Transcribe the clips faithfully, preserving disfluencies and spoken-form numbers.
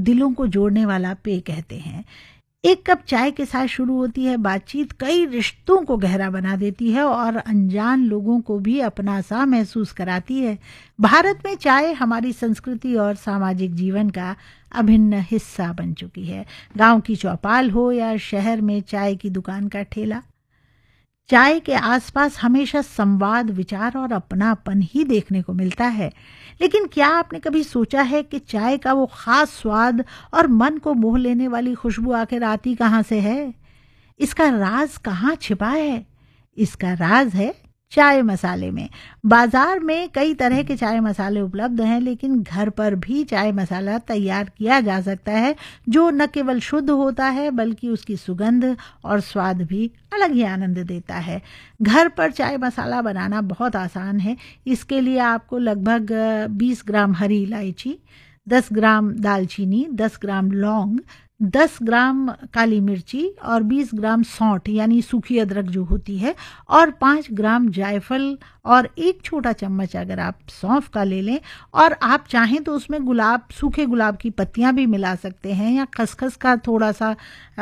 दिलों को जोड़ने वाला पेय कहते हैं। एक कप चाय के साथ शुरू होती है बातचीत कई रिश्तों को गहरा बना देती है और अनजान लोगों को भी अपना सा महसूस कराती है। भारत में चाय हमारी संस्कृति और सामाजिक जीवन का अभिन्न हिस्सा बन चुकी है। गांव की चौपाल हो या शहर में चाय की दुकान का ठेला, चाय के आसपास हमेशा संवाद, विचार और अपनापन ही देखने को मिलता है। लेकिन क्या आपने कभी सोचा है कि चाय का वो खास स्वाद और मन को मोह लेने वाली खुशबू आखिर आती कहाँ से है? इसका राज कहाँ छिपा है? इसका राज है चाय मसाले में। बाजार में कई तरह के चाय मसाले उपलब्ध हैं, लेकिन घर पर भी चाय मसाला तैयार किया जा सकता है जो न केवल शुद्ध होता है बल्कि उसकी सुगंध और स्वाद भी अलग ही आनंद देता है। घर पर चाय मसाला बनाना बहुत आसान है। इसके लिए आपको लगभग बीस ग्राम हरी इलायची, दस ग्राम दालचीनी, दस ग्राम लौंग, दस ग्राम काली मिर्ची और बीस ग्राम सौंठ यानी सूखी अदरक जो होती है, और पाँच ग्राम जायफल और एक छोटा चम्मच अगर आप सौंफ का ले लें, और आप चाहें तो उसमें गुलाब सूखे गुलाब की पत्तियां भी मिला सकते हैं या खसखस का थोड़ा सा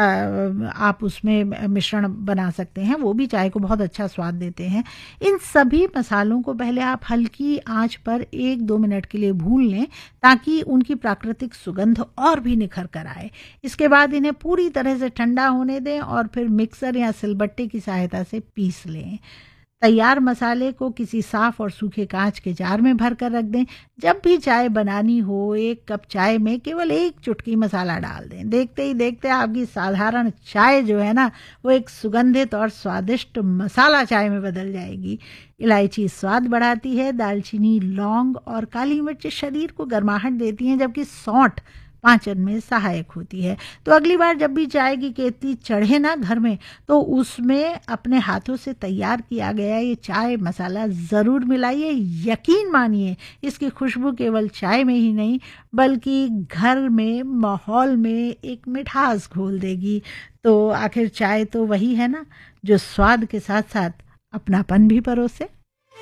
आप उसमें मिश्रण बना सकते हैं, वो भी चाय को बहुत अच्छा स्वाद देते हैं। इन सभी मसालों को पहले आप हल्की आंच पर एक दो मिनट के लिए भून लें ताकि उनकी प्राकृतिक सुगंध और भी निखर कर आए। इसके बाद इन्हें पूरी तरह से ठंडा होने दें और फिर मिक्सर या सिलबट्टे की सहायता से पीस लें। तैयार मसाले को किसी साफ और सूखे कांच के जार में भर कर रख दें। जब भी चाय बनानी हो, एक कप चाय में केवल एक चुटकी मसाला डाल दें। देखते ही देखते आपकी साधारण चाय जो है ना, वो एक सुगंधित और स्वादिष्ट मसाला चाय में बदल जाएगी। इलायची स्वाद बढ़ाती है, दालचीनी, लौंग और काली मिर्च शरीर को गर्माहट देती हैं, जबकि सौंठ पाचन में सहायक होती है। तो अगली बार जब भी चाय की केतली चढ़े ना घर में, तो उसमें अपने हाथों से तैयार किया गया ये चाय मसाला ज़रूर मिलाइए। यकीन मानिए इसकी खुशबू केवल चाय में ही नहीं बल्कि घर में माहौल में एक मिठास घोल देगी। तो आखिर चाय तो वही है ना जो स्वाद के साथ साथ अपनापन भी परोसे।